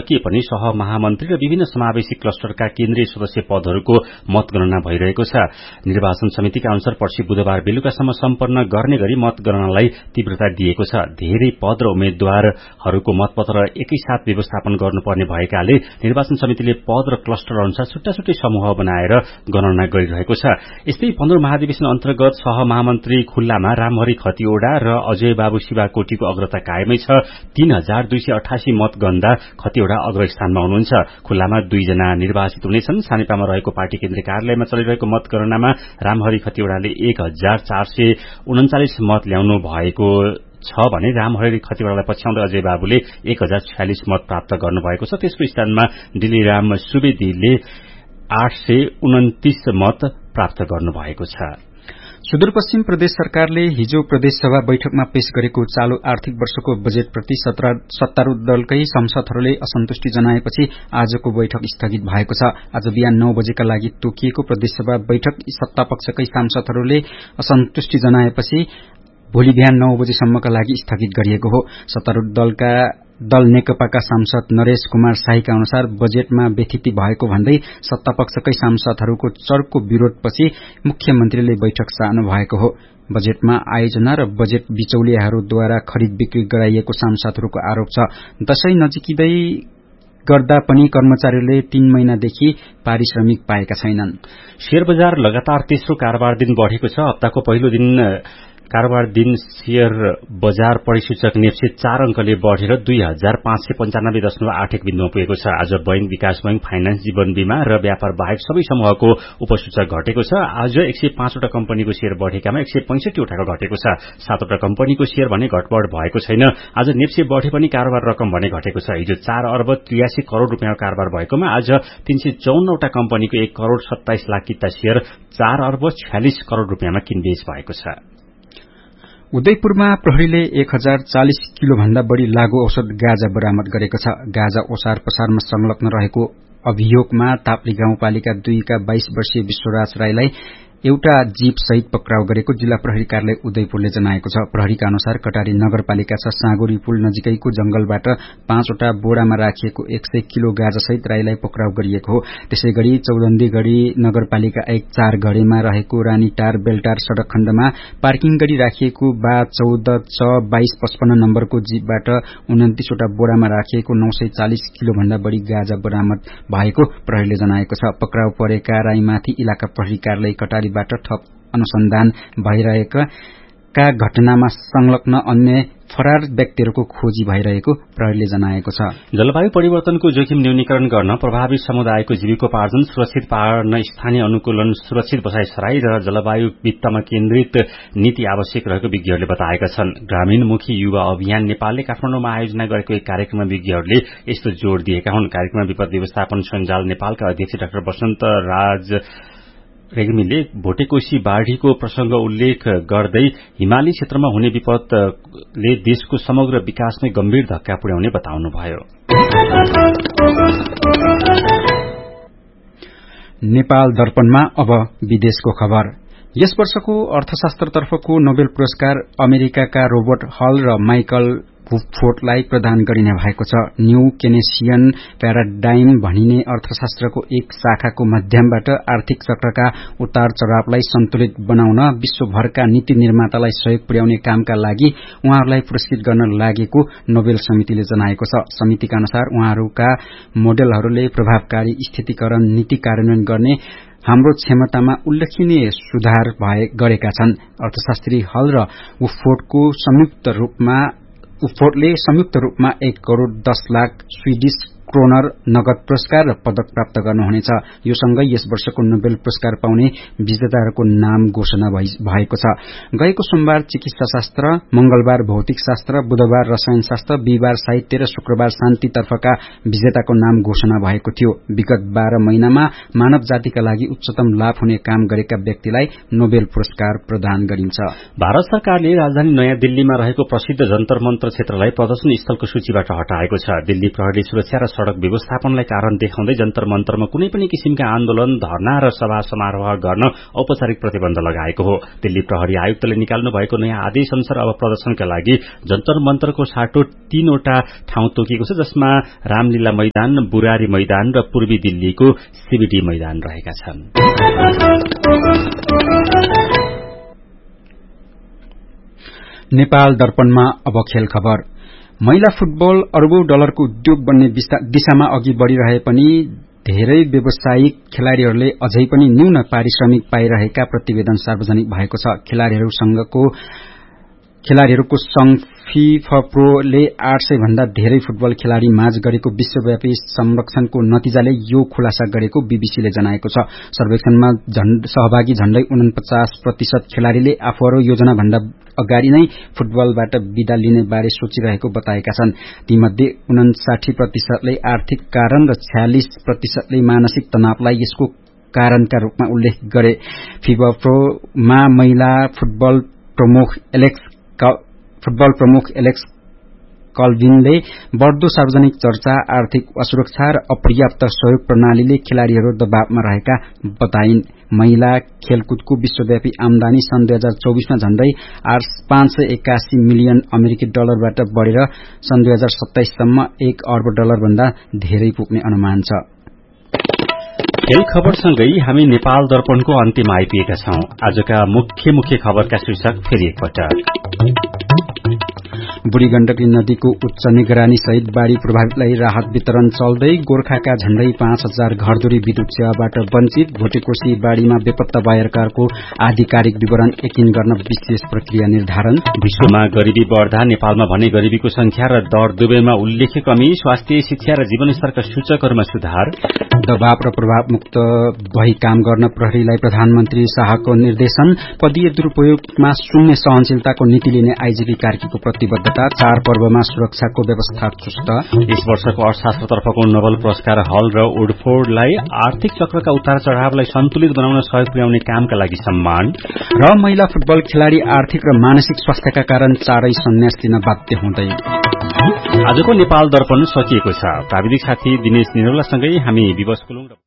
के पनि सहमहामन्त्री र विभिन्न समावेशी क्लस्टरका केन्द्रीय सदस्य पदहरूको मतगणना भइरहेको छ। निर्वाचन समितिका अनुसार पर्सि बुधबार बेलुकासम्म सम्पन्न गर्ने गरी मतगणनालाई तीव्रता दिएको छ। धेरै पद र उम्मेद्वारहरूको मतपत्र एकैसाथ व्यवस्थापन गर्नुपर्ने भएकाले निर्वाचन समितिले पद र क्लस्टर अनुसार छुट्टा छुट्टै समूह बनाएर गणना गरिरहेको छ। यस्तै 15 महाधिवेशन अन्तर्गत सहमहामन्त्री खुल्लामा रामहरि खतिवड़ा र अजय बाबु शिवाकोटीको अग्रता कायमै छ। 3288 मत गन्दा खतिवड़ा अग्रस्थानमा हुनुहुन्छ। खुल्लामा 2 जना निर्वाचित हुनेछन्। सानेपामा रहेको पार्टी केन्द्रीय कार्यालयमा चलिरहेको मतगणनामा रामहरि खतिवड़ाले 1439 मत ल्याउनु भएको छ भने रामहरि खतिवड़ालाई पछ्याउँदै अजय बाबुले 1046 मत प्राप्त गर्नुभएको छ। त्यसको स्थानमा डिलिराम सुवेदीले 829 मत प्राप्त गर्नुभएको छ। सुदूरपश्चिम प्रदेश सरकारले हिजो प्रदेशसभा बैठकमा पेश गरेको चालू आर्थिक वर्षको बजेटप्रति सत्तारूढ़ दलकै सांसदहरूले असन्तुष्टि जनाएपछि आजको बैठक स्थगित भएको छ। आज बिहान 9 बजेका लागि तोकिएको प्रदेशसभा बैठक सत्तापक्षकै सांसदहरूले असन्तुष्टि जनाएपछि भोलि बिहान 9 बजेसम्मका लागि स्थगित गरिएको हो। सत्तारूढ़ दल नेकपाका सांसद नरेश कुमार शाहीका अनुसार बजेटमा व्यथिति भएको भन्दै सत्तापक्षकै सांसदहरूको चर्को विरोधपछि मुख्यमन्त्रीले बैठक चाहनु भएको हो। बजेटमा आयोजना र बजेट बिचौलियाहरूद्वारा खरिद बिक्री गराइएको सांसदहरूको आरोप छ। दशैं नजिकिँदै गर्दा पनि कर्मचारीले 3 महिनादेखि पारिश्रमिक पाएका छैनन्। शेयर बजार लगातार तेस्रो कारोबार दिन बढ़ेको छ। हप्ताको पहिलो दिन कारोबार दिन शेयर बजार परिसूचक नेप्से 4 अंकले बढ़ेर 2595.81 बिन्दुमा पुगेको छ। आज बैंक, विकास बैंक, फाइनान्स, जीवन बीमा र व्यापार बाहेक सबै समूहको उपसूचक घटेको छ। आज 105 वटा कम्पनीको शेयर बढ़ेकामा 165 वटाको घटेको छ। 7 वटा कम्पनीको शेयर भने घटबढ़ भएको छैन। आज नेप्से बढ़े पनि कारोबार रकम भने घटेको छ। हिजो 4 अर्ब 83 करोड़ रुपियाँको कारोबार भएकोमा आज 354 वटा कम्पनीको 1 करोड़ 27 लाख किता शेयर 4 अर्ब 46 करोड़ रुपियाँमा किनबेच भएको छ। उदयपुरमा प्रहरीले 1040 किलो भन्दा बढ़ी लागू औषध गाँजा बरामद गरेको छ। गाँजा ओसार पसारमा संलग्न रहेको अभियोगमा ताप्ली गाउँपालिका 2 का 22 वर्षीय विश्वराज राईलाई एउटा जीप सहित पक्राउ गरेको जिल्ला प्रहरी कार्यालय उदयपुरले जनाएको छ। प्रहरीका अनुसार कटारी नगरपालिका छ साँगुरी पुल नजिकैको जंगलबाट 5 वटा बोरामा राखिएको 100 किलो गाँजा सहित राईलाई पक्राउ गरिएको हो। त्यसैगरी चौधन्दी नगरपालिका 1 4 घडेमा रहेको रानीटार बेलटार सड़क खण्डमा पार्किङ गरी राखिएको बा 14 च 2255 नम्बरको जीपबाट 29 वटा बोरामा राखिएको 940 किलो भन्दा बढ़ी गाँजा बरामद भएको प्रहरीले जनाएको छ। पक्राउ परेका राईमाथि इलाका प्रहरी कार्यालय कटारी थप अनुसन्धान भइरहेका घटनामा संलग्न अन्य फरार व्यक्तिहरूको खोजी भइरहेको प्रहरीले जनाएको छ। जलवायु परिवर्तनको जोखिम न्यूनीकरण गर्न प्रभावित समुदायको जीविकोपार्जन सुरक्षित पार्न स्थानीय अनुकूलन, सुरक्षित बसाइसराई र जलवायु वित्तमा केन्द्रित नीति आवश्यक रहेको विज्ञहरूले बताएका छन्। ग्रामीणमुखी युवा अभियान नेपालले काठमाडौँमा आयोजना गरेको एक कार्यक्रममा विज्ञहरूले यस्तो जोड़ दिएका हुन्। कार्यक्रममा विपद व्यवस्थापन सञ्जाल नेपालका अध्यक्ष डाक्टर वसन्त राज रेग्मीले भोटेकोशी बाढ़ीको प्रसंग उल्लेख गर्दै हिमाली क्षेत्रमा हुने विपदले देशको समग्र विकासमै गम्भीर धक्का पुर्याउने बताउनुभयो। नेपाल दर्पणमा अब विदेशको खबर। यस वर्षको अर्थशास्त्रतर्फको नोबेल पुरस्कार अमेरिकाका रोबर्ट हल र माइकल वुडफोर्डलाई प्रदान गरिने भएको छ। न्यू केनेसियन प्याराडाइम भनिने अर्थशास्त्रको एक शाखाको माध्यमबाट आर्थिक चक्रका उतार चढ़ावलाई सन्तुलित बनाउन विश्वभरका नीति निर्मातालाई सहयोग पुर्याउने कामका लागि उहाँहरूलाई पुरस्कृत गर्न लागेको नोबेल समितिले जनाएको छ। समितिका अनुसार उहाँहरूका मोडेलहरूले प्रभावकारी स्थितिकरण नीति कार्यान्वयन गर्ने हाम्रो क्षमतामा उल्लेखनीय सुधार गरेका छन्। अर्थशास्त्री हल र वुडफोर्डले संयुक्त रूपमा 1 करोड़ 10 लाख स्वीडिश क्रोनर नगद पुरस्कार र पदक प्राप्त गर्नुहुनेछ। यो सँगै यस वर्षको नोबेल पुरस्कार पाउने विजेताहरूको नाम घोषणा भएको छ। गएको सोमबार चिकित्सा शास्त्र, मंगलबार भौतिक शास्त्र, बुधबार रसायन शास्त्र, बिहिबार साहित्य र शुक्रबार शान्तितर्फका विजेताको नाम घोषणा भएको थियो। विगत 12 महिनामा मानव जातिका लागि उच्चतम लाभ हुने काम गरेका व्यक्तिलाई नोबेल पुरस्कार प्रदान गरिन्छ। भारत सरकारले राजधानी नयाँ दिल्लीमा रहेको प्रसिद्ध जन्तर मन्त्र क्षेत्रलाई प्रदर्शन स्थलको सूचीबाट हटाएको छ। दिल्ली प्रहरीले सुरक्षा र सड़क व्यवस्थापनलाई कारण देखाउँदै जन्तर मन्तरमा कुनै पनि किसिमका आन्दोलन, धरना र सभा समारोह गर्न औपचारिक प्रतिबन्ध लगाएको हो। दिल्ली प्रहरी आयुक्तले निकाल्नु भएको नयाँ आदेश अनुसार अब प्रदर्शनका लागि जन्तर मन्तरको साटो 3 वटा ठाउँ तोकिएको छ, जसमा रामलीला मैदान, बुरारी मैदान र पूर्वी दिल्लीको सीबीडी मैदान रहेका छन्। नेपाल दर्पणमा अब खेल खबर। महिला फुटबल अरबौं डलरको उद्योग बन्ने दिशामा अघि बढ़िरहे पनि धेरै व्यावसायिक खेलाड़ीहरूले अझै पनि न्यून पारिश्रमिक पाइरहेका प्रतिवेदन सार्वजनिक भएको छ। खेलाड़ीहरूको संघ फिफप्रोले 800 भन्दा धेरै फुटबल खेलाड़ी माझ गरेको विश्वव्यापी संरक्षणको नतिजाले यो खुलासा गरेको बीबीसीले जनाएको छ। सर्वेक्षणमा सहभागी झण्डै 49% खेलाड़ीले आफूहरू योजना भन्दा अगाडि नै फुटबलबाट विदा लिने बारे सोचिरहेको बताएका छन्। तीमध्ये 59% आर्थिक कारण र 46% मानसिक तनावलाई यसको कारणका रूपमा उल्लेख गरे। फिफप्रोमा महिला फुटबल प्रमुख एलेक्स कल्भिनले बढ़दो सार्वजनिक चर्चा, आर्थिक असुरक्षा र अपर्याप्त सहयोग प्रणालीले खेलाड़ीहरू दबावमा रहेका बताइन्। महिला खेलकुदको विश्वव्यापी आमदानी सन् 2024 मा झण्डै 581 मिलियन अमेरिकी डलरबाट बढेर सन् 2027 सम्म 1 अर्ब डलर भन्दा धेरै पुग्ने अनुमान छ। खेल खबरसँगै हामी नेपाल दर्पणको अन्त्यमा आइपुगेका छौं। आजका मुख्य खबरका शीर्षक फेरि एकपटक। बुढी गण्डकी नदीको उच्च निगरानी सहित बाढ़ी प्रभावितलाई राहत वितरण चल्दै। गोर्खाका झण्डै 5000 घरधुरी विद्युत सेवाबाट वञ्चित। भोटेकोशी बाढ़ीमा बेपत्ता वायरकारको आधिकारिक विवरण यकिन गर्न विशेष प्रक्रिया निर्धारण। विश्वमा गरीबी बढ़दा नेपालमा भने गरीबीको संख्या र दर दुवैमा उल्लेख्य कमी। स्वास्थ्य, शिक्षा र जीवनस्तरका सूचकहरूमा सुधार। दबाव र प्रभावमुक्त भई काम गर्न प्रहरीलाई प्रधानमन्त्री शाहको निर्देशन। पदीय दुरूपयोगमा शून्य सहनशीलताको नीति लिने आईजीपी कार्कीको प्रतिबद्धता। चाडपर्वमा सुरक्षाको व्यवस्था चुस्त। यस वर्षको अर्थशास्त्रतर्फको नोबेल पुरस्कार हल र वुडफोर्डलाई आर्थिक चक्रका उतार चढ़ावलाई सन्तुलित बनाउन सहयोग पुर्याउने कामका लागि सम्मान। र महिला फुटबल खेलाड़ी आर्थिक र मानसिक स्वास्थ्यका कारण चाँडै सन्यास लिन बाध्य हुँदै। आजको नेपाल दर्पण सकिएको छ। प्राविधिक साथी दिनेश निरौलासँगै हामी विवश कुलुङ